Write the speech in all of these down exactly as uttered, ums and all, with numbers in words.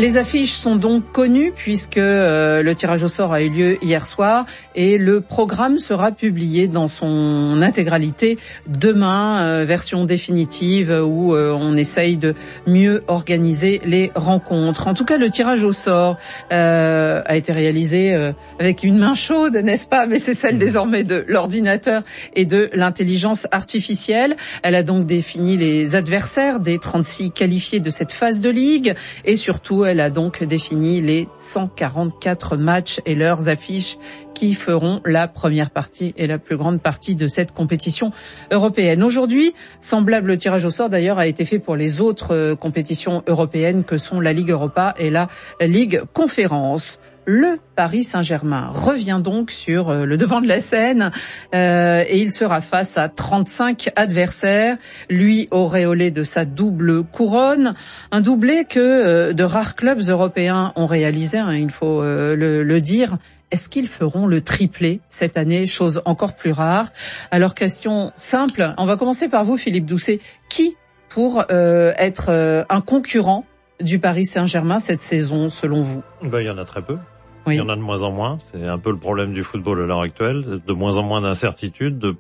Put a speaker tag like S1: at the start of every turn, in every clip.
S1: Les affiches sont donc connues puisque euh, le tirage au sort a eu lieu hier soir et le programme sera publié dans son intégralité demain, euh, version définitive où euh, on essaye de mieux organiser les rencontres. En tout cas, le tirage au sort euh, a été réalisé euh, avec une main chaude, n'est-ce pas? Mais c'est celle désormais de l'ordinateur et de l'intelligence artificielle. Elle a donc défini les adversaires des trente-six qualifiés de cette phase de ligue et surtout elle a donc défini les cent quarante-quatre matchs et leurs affiches qui feront la première partie et la plus grande partie de cette compétition européenne. Aujourd'hui, semblable tirage au sort d'ailleurs a été fait pour les autres compétitions européennes que sont la Ligue Europa et la Ligue Conférence. Le Paris Saint-Germain revient donc sur le devant de la scène euh, et il sera face à trente-cinq adversaires, lui auréolé de sa double couronne, un doublé que euh, de rares clubs européens ont réalisé, hein, il faut euh, le, le dire. Est-ce qu'ils feront le triplé cette année, chose encore plus rare? Alors question simple, on va commencer par vous Philippe Doucet. Qui pour euh, être euh, un concurrent du Paris Saint-Germain cette saison selon vous?
S2: Ben, il y en a très peu.
S1: Oui.
S2: Il y en a de moins en moins. C'est un peu le problème du football à l'heure actuelle. De moins en moins d'incertitudes, de,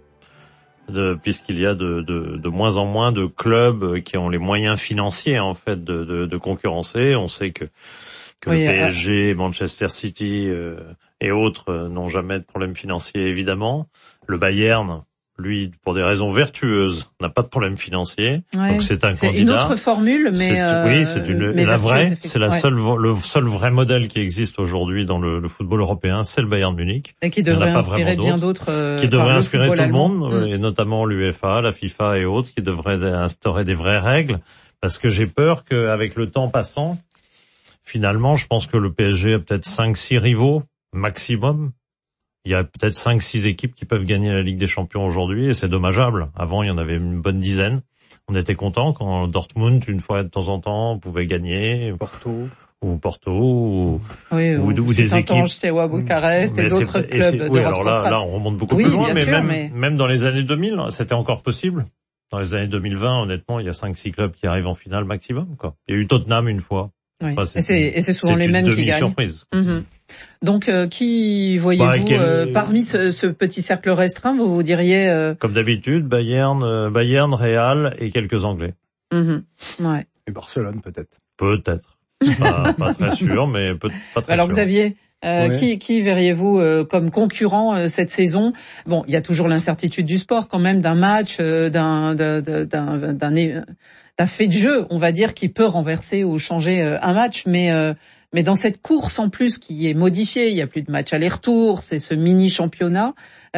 S2: de, puisqu'il y a de, de, de moins en moins de clubs qui ont les moyens financiers en fait de, de, de concurrencer. On sait que, que oui, le P S G, euh... Manchester City euh, et autres euh, n'ont jamais de problème financier évidemment. Le Bayern, lui, pour des raisons vertueuses, n'a pas de problème financier.
S1: Ouais,
S2: donc c'est un
S1: c'est
S2: candidat.
S1: C'est une autre formule, mais
S2: c'est,
S1: euh,
S2: oui, c'est une la vraie. C'est la ouais. seule, le seul vrai modèle qui existe aujourd'hui dans le, le football européen, c'est le Bayern Munich.
S1: Et qui devrait inspirer bien d'autres. Euh,
S2: qui devrait inspirer tout
S1: allemand.
S2: le monde, mmh. et notamment l'UEFA, la FIFA et autres, qui devraient instaurer des vraies règles. Parce que j'ai peur qu'avec le temps passant, finalement, je pense que le P S G a peut-être cinq, six rivaux maximum. Il y a peut-être cinq, six équipes qui peuvent gagner la Ligue des Champions aujourd'hui et c'est dommageable. Avant, il y en avait une bonne dizaine. On était content quand Dortmund, une fois de temps en temps, pouvait gagner.
S3: Porto.
S2: Ou Porto, ou,
S1: oui,
S2: ou, ou des équipes.
S1: C'était à Bucarest et d'autres clubs d'Europe
S2: oui, alors là,
S1: centrale.
S2: là, on remonte beaucoup
S1: oui,
S2: plus loin, mais,
S1: sûr,
S2: même,
S1: mais
S2: même dans les années deux mille, c'était encore possible. Dans les années deux mille vingt, honnêtement, il y a cinq, six clubs qui arrivent en finale maximum, quoi. Il y a eu Tottenham une fois.
S1: Oui.
S2: Enfin,
S1: et, c'est, et c'est souvent
S2: c'est
S1: les mêmes qui gagnent.
S2: Surprise.
S1: Mm-hmm. Donc, euh, qui voyez-vous bah, quel... euh, parmi ce, ce petit cercle restreint, vous vous diriez euh...
S2: Comme d'habitude, Bayern, euh, Bayern, Real et quelques Anglais.
S1: Mm-hmm. Ouais.
S3: Et Barcelone peut-être.
S2: Peut-être. pas, pas très sûr, mais peut, pas très
S1: Alors
S2: sûr.
S1: Xavier, euh, ouais. qui, qui verriez-vous euh, comme concurrent euh, cette saison? Bon, il y a toujours l'incertitude du sport quand même, d'un match, euh, d'un, d'un, d'un, d'un, d'un, d'un fait de jeu, on va dire, qui peut renverser ou changer euh, un match, mais euh, mais dans cette course en plus qui est modifiée, il y a plus de match aller-retour, c'est ce mini championnat.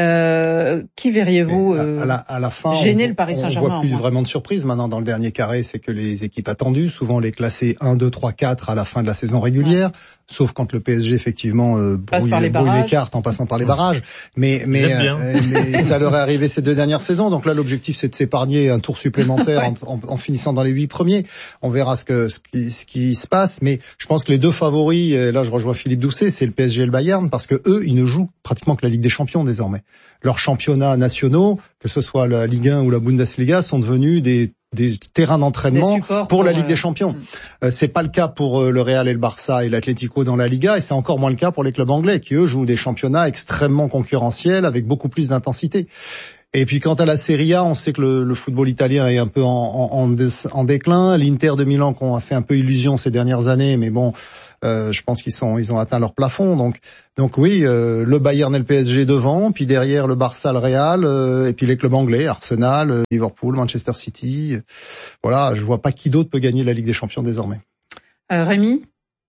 S1: Euh, qui verriez-vous euh,
S3: à, la, à la fin,
S1: gêner
S3: on,
S1: le Paris Saint-Germain?
S3: On voit plus vraiment de surprise maintenant dans le dernier carré, c'est que les équipes attendues, souvent les classés un, deux, trois, quatre à la fin de la saison régulière, ouais. sauf quand le P S G effectivement euh, brouille, les, brouille les cartes en passant par les barrages. Mais mais, euh, mais ça leur est arrivé ces deux dernières saisons, donc là l'objectif c'est de s'épargner un tour supplémentaire ouais. en, en, en finissant dans les huit premiers. On verra ce que ce qui, ce qui se passe, mais je pense que les deux favoris, et là je rejoins Philippe Doucet, c'est le P S G et le Bayern, parce que eux ils ne jouent pratiquement que la Ligue des Champions désormais. Leurs championnats nationaux, que ce soit la Ligue un ou la Bundesliga, sont devenus des, des terrains d'entraînement pour, pour la Ligue euh... des Champions. Euh, c'est pas le cas pour euh, le Real et le Barça et l'Atlético dans la Liga, et c'est encore moins le cas pour les clubs anglais, qui eux jouent des championnats extrêmement concurrentiels avec beaucoup plus d'intensité. Et puis quant à la Serie A, on sait que le, le football italien est un peu en, en, en, en déclin. L'Inter de Milan qu'on a fait un peu illusion ces dernières années, mais bon, euh, je pense qu'ils sont, ils ont atteint leur plafond. Donc, donc oui, euh, le Bayern et le P S G devant, puis derrière le Barça, le Real, euh, et puis les clubs anglais, Arsenal, Liverpool, Manchester City. Voilà, je vois pas qui d'autre peut gagner la Ligue des Champions désormais.
S1: Euh, Rémi,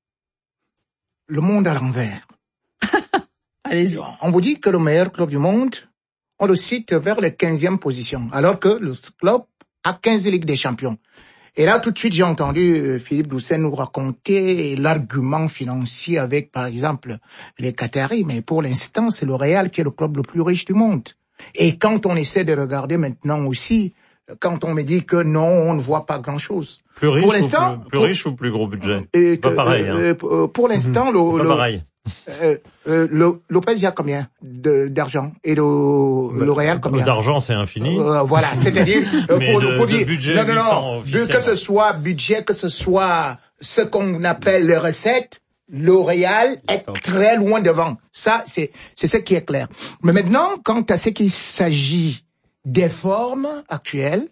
S4: le monde à l'envers.
S1: Allez-y.
S4: On vous dit que le meilleur club du monde, on le cite vers la quinzième position, alors que le club a quinze Ligues des Champions. Et là, tout de suite, j'ai entendu Philippe Doucet nous raconter l'argument financier avec, par exemple, les Qataris. Mais pour l'instant, c'est le Real qui est le club le plus riche du monde. Et quand on essaie de regarder maintenant aussi, quand on me dit que non, on ne voit pas grand-chose.
S2: Plus riche,
S4: pour l'instant,
S2: ou plus, plus
S4: pour,
S2: riche ou plus gros budget?
S4: Et
S2: pas
S4: que,
S2: pareil. Hein.
S4: Euh, pour l'instant,
S2: mmh.
S4: le,
S2: pas
S4: le
S2: pareil.
S4: Euh, euh, le, le P S G a combien de, d'argent et le, le Real combien?
S2: D'argent, c'est infini.
S4: Euh, voilà, c'est-à-dire euh, pour,
S2: de,
S4: pour
S2: de
S4: dire
S2: budget,
S4: non, non, non, de, que ce soit budget, que ce soit ce qu'on appelle les recettes, le Real est très loin devant. Ça, c'est c'est ce qui est clair. Mais maintenant, quant à ce qu'il s'agit des formes actuelles,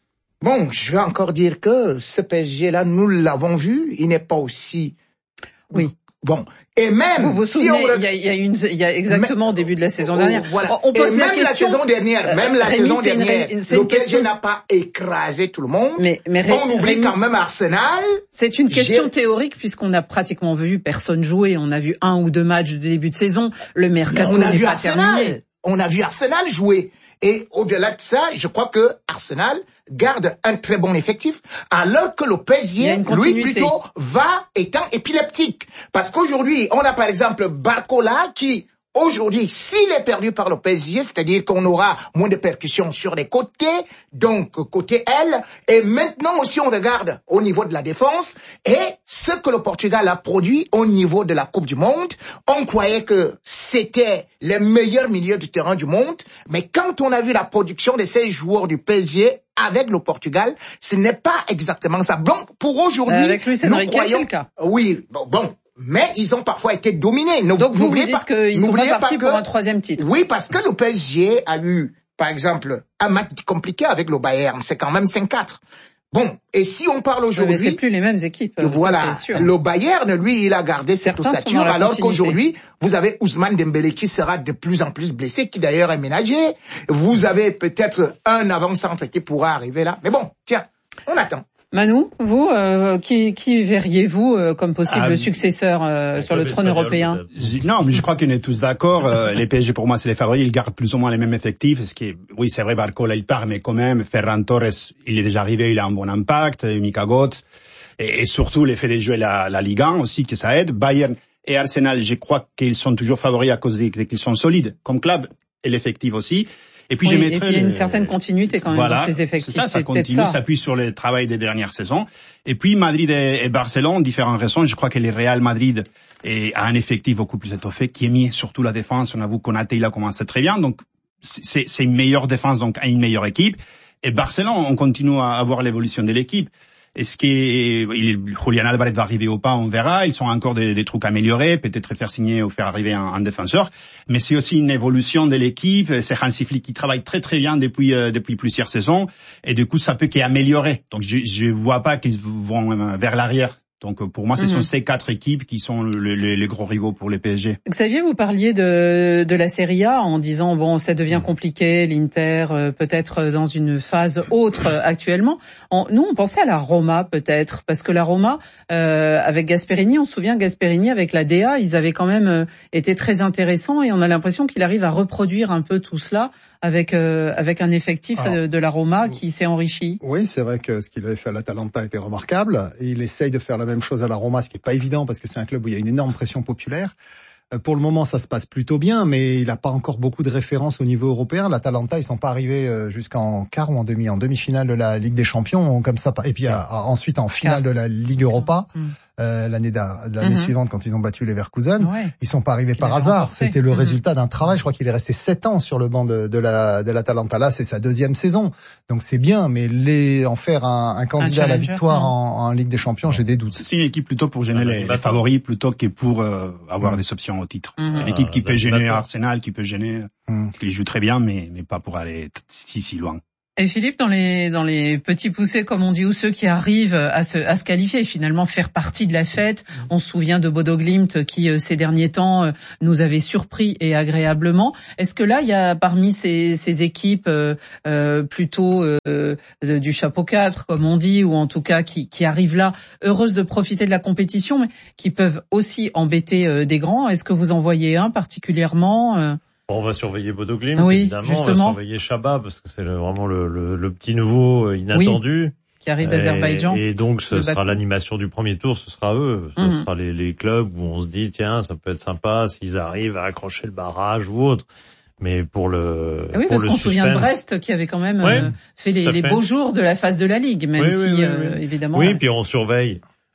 S4: bon, je vais encore dire que ce P S G-là, nous l'avons vu, il n'est pas aussi...
S1: Oui.
S4: Bon, et même
S1: vous vous
S4: si
S1: souvenez,
S4: on...
S1: il y a, il y a une, il y a exactement mais, au début de la saison dernière.
S4: Voilà.
S1: On pose
S4: et
S1: la
S4: même
S1: question,
S4: la saison dernière, même la
S1: Rémi,
S4: saison dernière,
S1: une,
S4: le P S G n'a pas écrasé tout le monde.
S1: Mais, mais
S4: on oublie
S1: Rémi,
S4: quand même Arsenal.
S1: C'est une question théorique puisqu'on a pratiquement vu personne jouer. On a vu un ou deux matchs de début de saison. Le mercato n'est pas terminé.
S4: On a vu Arsenal jouer. Et au-delà de ça, je crois que Arsenal garde un très bon effectif, alors que le P S G, lui, plutôt, va étant épileptique. Parce qu'aujourd'hui, on a par exemple Barcola qui, aujourd'hui, s'il est perdu par le P S G, c'est-à-dire qu'on aura moins de percussions sur les côtés, donc côté aile, et maintenant aussi on regarde au niveau de la défense, et ce que le Portugal a produit au niveau de la Coupe du Monde, on croyait que c'était les meilleurs milieux du terrain du monde, mais quand on a vu la production de ces joueurs du P S G avec le Portugal, ce n'est pas exactement ça. Donc, pour aujourd'hui,
S1: euh, avec Luis Enrique,
S4: croyons...
S1: c'est le cas.
S4: Oui, bon, bon. Mais ils ont parfois été dominés.
S1: Donc vous, vous dites pas, qu'ils sont pas partis
S4: pas
S1: pour un troisième titre.
S4: Oui, parce que le P S G a eu, par exemple, un match compliqué avec le Bayern. C'est quand même cinq quatre. Bon, et si on parle aujourd'hui...
S1: Mais c'est plus les mêmes équipes.
S4: Voilà,
S1: ça, c'est sûr.
S4: Le Bayern, lui, il a gardé cette ossature, alors qu'aujourd'hui, vous avez Ousmane Dembélé qui sera de plus en plus blessé, qui d'ailleurs est ménagé. Vous avez peut-être un avant-centre qui pourra arriver là. Mais bon, tiens, on attend.
S1: Manu, vous, euh, qui, qui verriez-vous euh, comme possible ah, successeur euh, sur le trône européen?
S5: Non, mais je crois qu'on est tous d'accord. Euh, les P S G, pour moi, c'est les favoris. Ils gardent plus ou moins les mêmes effectifs. Ce qui est, oui, c'est vrai, Barcola, il part, mais quand même, Ferran Torres, il est déjà arrivé, il a un bon impact, Mika Götze, et, et surtout l'effet de jouer la, la Ligue un aussi, que ça aide. Bayern et Arsenal, je crois qu'ils sont toujours favoris à cause des, qu'ils sont solides comme club, et l'effectif aussi. Et puis,
S1: oui,
S5: je mettrais
S1: et puis il y a une certaine continuité quand même
S5: voilà,
S1: dans ces effectifs.
S5: C'est ça, ça continue, ça s'appuie sur le travail des dernières saisons. Et puis Madrid et, et Barcelone, différentes raisons. Je crois que le Real Madrid est, a un effectif beaucoup plus étoffé, qui est mis surtout la défense. On a vu Konaté, il a commencé très bien, donc c'est, c'est une meilleure défense, donc à une meilleure équipe. Et Barcelone, on continue à avoir l'évolution de l'équipe. Est-ce que il, Julián Álvarez va arriver ou pas, on verra. Ils sont encore des, des trucs à améliorer, peut-être faire signer ou faire arriver un, un défenseur. Mais c'est aussi une évolution de l'équipe. C'est Hansi Flick qui travaille très très bien depuis euh, depuis plusieurs saisons. Et du coup, ça peut qu'améliorer. Donc je je vois pas qu'ils vont vers l'arrière. Donc pour moi, ce sont mmh. ces quatre équipes qui sont les, les, les gros rivaux pour les P S G.
S1: Xavier, vous parliez de, de la Serie A en disant bon, ça devient compliqué, l'Inter euh, peut-être dans une phase autre euh, actuellement. On, nous, on pensait à la Roma peut-être, parce que la Roma, euh, avec Gasperini, on se souvient Gasperini avec la D A, ils avaient quand même euh, été très intéressants et on a l'impression qu'il arrive à reproduire un peu tout cela avec euh, avec un effectif Alors, de, de la Roma qui s'est enrichi.
S3: Oui, c'est vrai que ce qu'il avait fait à l'Atalanta était remarquable. Et il essaye de faire la même chose à la Roma, ce qui est pas évident parce que c'est un club où il y a une énorme pression populaire. Euh, pour le moment, ça se passe plutôt bien, mais il n'a pas encore beaucoup de références au niveau européen. L'Atalanta, ils sont pas arrivés euh, jusqu'en quart ou en demi, en demi-finale de la Ligue des Champions, comme ça. Et puis à, à, ensuite en finale de la Ligue Europa. Mmh. Euh, l'année, de l'année mm-hmm. suivante quand ils ont battu Leverkusen, ouais. Ils sont pas arrivés par hasard. Remporté. C'était le mm-hmm. résultat d'un travail. Je crois qu'il est resté sept ans sur le banc de, de la de l'Atalanta. Là, c'est sa deuxième saison, donc c'est bien. Mais les en faire un, un candidat un à la victoire en, en Ligue des Champions, j'ai des doutes.
S5: C'est une équipe plutôt pour gêner les, les favoris plutôt que pour euh, avoir mm-hmm. des options au titre. Mm-hmm. C'est une équipe qui peut gêner Arsenal, qui peut gêner, mm-hmm. parce qu'ils jouent très bien, mais mais pas pour aller si si loin.
S1: Et Philippe, dans les dans les petits poussés, comme on dit, ou ceux qui arrivent à se à se qualifier et finalement faire partie de la fête, on se souvient de Bodo Glimt qui ces derniers temps nous avait surpris et agréablement. Est-ce que là, il y a parmi ces ces équipes euh, euh, plutôt euh, du chapeau quatre, comme on dit, ou en tout cas qui qui arrivent là, heureuses de profiter de la compétition, mais qui peuvent aussi embêter euh, des grands? Est-ce que vous en voyez un particulièrement euh
S2: On va surveiller Bodo Glimt,
S1: oui,
S2: évidemment.
S1: Justement.
S2: On va surveiller Chabab, parce que c'est le, vraiment le, le, le petit nouveau inattendu.
S1: Oui, qui arrive d'Azerbaïdjan.
S2: Et, et donc, ce sera l'animation du premier tour, ce sera eux. Ce mm-hmm. sera les, les clubs où on se dit, tiens, ça peut être sympa s'ils arrivent à accrocher le barrage ou autre. Mais pour le
S1: oui,
S2: pour
S1: parce
S2: le
S1: qu'on se
S2: suspense...
S1: souvient de Brest qui avait quand même
S2: ouais,
S1: euh, fait les, les
S2: fait.
S1: beaux jours de la phase de la Ligue, même
S2: oui,
S1: si,
S2: oui, oui,
S1: euh,
S2: oui.
S1: évidemment...
S2: Oui,
S1: euh...
S2: puis on surveille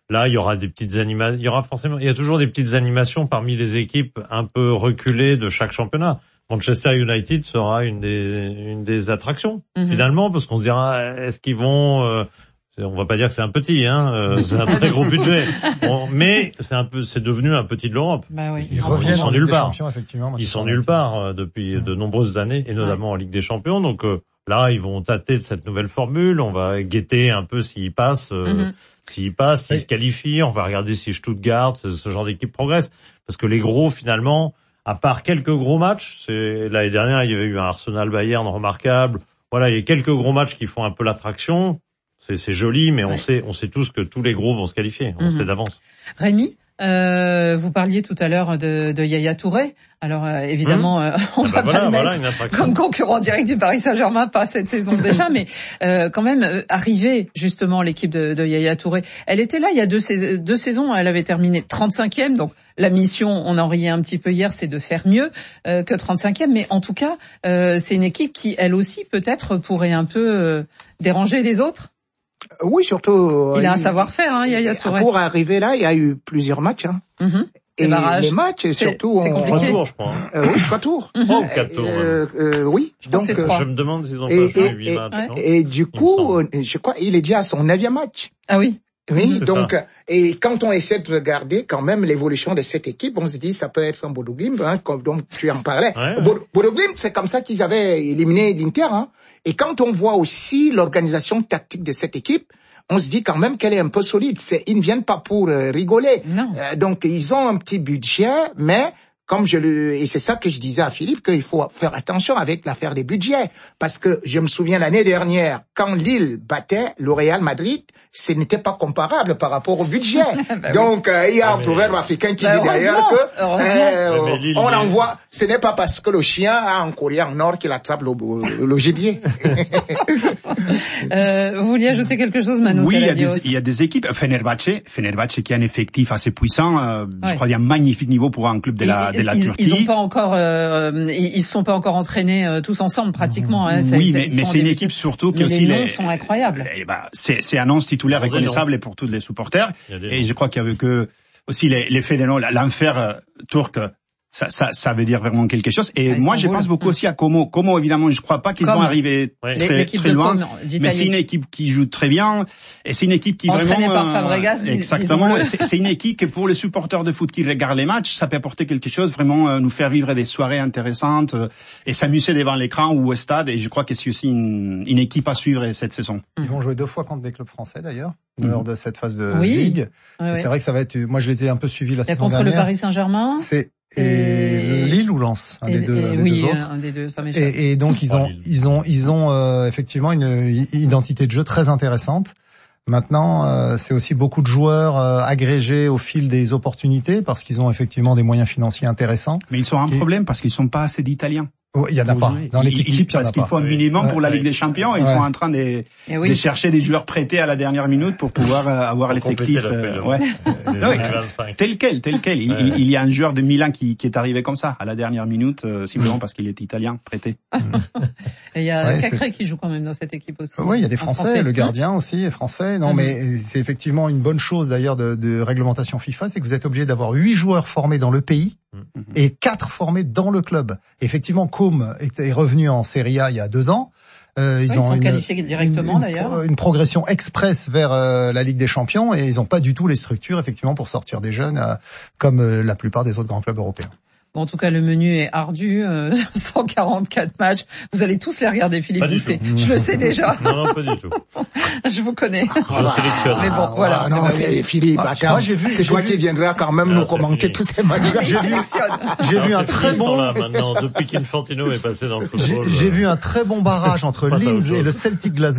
S2: là, il y aura des petites animations, il y aura forcément, il y a toujours des petites animations parmi les équipes un peu reculées de chaque championnat. Manchester United sera une des, une des attractions, mm-hmm. finalement, parce qu'on se dira, est-ce qu'ils vont, euh, on va pas dire que c'est un petit, hein, euh, c'est un très gros budget, bon, mais c'est un peu, c'est devenu un petit de l'Europe.
S1: Bah oui.
S3: Ils reviennent en Ligue des Champions,
S2: effectivement. Ils sont nulle part euh, depuis mm-hmm. de nombreuses années, et notamment ouais. en Ligue des Champions, donc euh, là, ils vont tâter de cette nouvelle formule, on va guetter un peu s'ils passent, euh, mm-hmm. s'ils passent, s'ils oui. se qualifient, on va regarder si Stuttgart, ce, ce genre d'équipe progresse, parce que les gros, finalement, à part quelques gros matchs, c'est l'année dernière il y avait eu un Arsenal Bayern remarquable. Voilà, il y a quelques gros matchs qui font un peu l'attraction. C'est, c'est joli, mais on ouais. sait, on sait tous que tous les gros vont se qualifier. On mm-hmm. sait d'avance.
S1: Rémi, euh, vous parliez tout à l'heure de, de Yaya Touré. Alors euh, évidemment, mmh. euh, on ah va bah pas voilà, le mettre voilà comme concurrent direct du Paris Saint-Germain, pas cette saison déjà, mais euh, quand même euh, arriver justement l'équipe de, de Yaya Touré. Elle était là il y a deux, sais- deux saisons, elle avait terminé trente-cinquième, donc la mission, on en riait un petit peu hier, c'est de faire mieux euh, que trente-cinquième, mais en tout cas, euh, c'est une équipe qui, elle aussi, peut-être pourrait un peu euh, déranger les autres.
S4: Oui, surtout.
S1: Il a un savoir-faire, hein, Yaya Touré.
S4: Pour arriver là, il y a eu plusieurs matchs. Hein.
S1: Mm-hmm.
S4: Et les matchs, surtout,
S1: c'est, c'est
S2: trois tours, je crois. Hein.
S4: Euh, oui, trois tours.
S2: Trois ou quatre tours.
S4: Euh, euh, oui.
S1: Je
S4: donc,
S2: je me demande s'ils ont et, pas fait huit
S4: et,
S2: matchs.
S4: Et, et, et du coup, je crois, il est déjà à son neuvième match.
S1: Ah oui.
S4: Oui,
S2: c'est
S4: donc,
S2: ça.
S4: Et quand on essaie de regarder quand même l'évolution de cette équipe, on se dit ça peut être un Bodo Glimt, hein, comme donc tu en parlais. Ouais, ouais. Bodo Glimt, c'est comme ça qu'ils avaient éliminé l'Inter. Hein. Et quand on voit aussi l'organisation tactique de cette équipe, on se dit quand même qu'elle est un peu solide. C'est, ils ne viennent pas pour euh, rigoler.
S1: Non.
S4: Euh, donc ils ont un petit budget, mais comme je le, et c'est ça que je disais à Philippe, qu'il faut faire attention avec l'affaire des budgets. Parce que je me souviens l'année dernière, quand Lille battait le Real Madrid, ce n'était pas comparable par rapport au budget. bah Donc, euh, il y a ah, un proverbe africain qui bah, dit d'ailleurs que, euh, Lille, on envoie, ce n'est pas parce que le chien a un collier en or qu'il attrape le, le, le gibier.
S1: euh, vous vouliez ajouter quelque chose, Manu?
S5: Oui, il y, a des, il y a des équipes. Fenerbahçe, Fenerbahçe qui a un effectif assez puissant, euh, ouais. je crois qu'il y a un magnifique niveau pour un club de la, de la
S1: ils,
S5: Turquie.
S1: Ils ont pas encore, euh, ils, ils sont pas encore entraînés euh, tous ensemble pratiquement. Hein,
S5: oui, mais, mais c'est une équipe surtout qui
S1: mais
S5: aussi
S1: les noms
S5: les,
S1: sont incroyables.
S5: Et bah, c'est, c'est un nom titulaire reconnaissable pour tous les supporters. Et je crois qu'il y avait que aussi les, l'effet des noms, l'enfer euh, turc. Ça, ça, ça veut dire vraiment quelque chose. Et ah, moi, je pense beaucoup mmh. aussi à Como. Como, évidemment, je crois pas qu'ils Comme. vont arriver ouais. très, très loin. Mais c'est une équipe qui joue très bien. Et c'est une équipe qui
S1: Entraînée
S5: vraiment...
S1: par Fabregas,
S5: euh, exactement. C'est, c'est une équipe que pour les supporters de foot qui regardent les matchs, ça peut apporter quelque chose, vraiment euh, nous faire vivre des soirées intéressantes euh, et s'amuser devant l'écran ou au stade. Et je crois que c'est aussi une, une équipe à suivre cette saison.
S3: Ils vont jouer deux fois contre des clubs français, d'ailleurs, mmh. lors de cette phase de
S1: oui.
S3: Ligue.
S1: Oui, oui.
S3: C'est vrai que ça va être... Moi, je les ai un peu suivis la
S1: et
S3: saison
S1: contre
S3: dernière.
S1: Contre le Paris Saint-Germain.
S3: C'est... Et Lille ou Lens, un
S1: et,
S3: des deux,
S1: et,
S3: un des
S1: oui,
S3: deux autres.
S1: Un des deux, ça m'échappe.
S3: Et, et donc ils ont, ils ont, ils ont euh, effectivement une identité de jeu très intéressante. Maintenant, euh, c'est aussi beaucoup de joueurs euh, agrégés au fil des opportunités parce qu'ils ont effectivement des moyens financiers intéressants.
S5: Mais ils ont un qui... problème parce qu'ils sont pas assez d'Italiens.
S3: Oh, il y en a pas. Dans l'équipe type, il y en a pas.
S5: Parce qu'il faut un minimum pour la Ligue des Champions. Ils ouais. sont en train de, oui. de chercher des joueurs prêtés à la dernière minute pour pouvoir euh, avoir pour l'effectif. Euh, ouais. non, tel quel, tel quel. Il, ouais. il y a un joueur de Milan qui, qui est arrivé comme ça à la dernière minute, euh, simplement parce qu'il est italien, prêté.
S1: Et il y a ouais, Cacré qui joue quand même dans cette équipe aussi.
S3: Oui, il y a des Français. français. Le gardien aussi est français. Non, mm-hmm. mais c'est effectivement une bonne chose d'ailleurs de, de réglementation FIFA, c'est que vous êtes obligé d'avoir huit joueurs formés dans le pays. Et quatre formés dans le club. Effectivement, Com est revenu en Serie A il y a deux ans. Euh, ils,
S1: oui,
S3: ont
S1: ils sont
S3: une,
S1: qualifiés directement
S3: une,
S1: d'ailleurs.
S3: Une progression express vers euh, la Ligue des Champions et ils n'ont pas du tout les structures effectivement pour sortir des jeunes euh, comme euh, la plupart des autres grands clubs européens.
S1: Bon, en tout cas, le menu est ardu, euh, cent quarante-quatre matchs. Vous allez tous les regarder, Philippe Doucet. Je le sais déjà.
S2: Non, non, pas du tout.
S1: Je vous connais.
S2: Je sélectionne.
S1: Mais bon, voilà.
S4: Ah, non, c'est Philippe. Ah, moi, j'ai vu, c'est toi qui viendras quand même ah, nous commenter tous ces matchs.
S3: J'ai vu, j'ai vu un très bon.
S2: Là, maintenant, depuis qu'Infantino est passé dans le football.
S3: J'ai, j'ai vu un très bon barrage entre Linz et le Celtic Glasgow.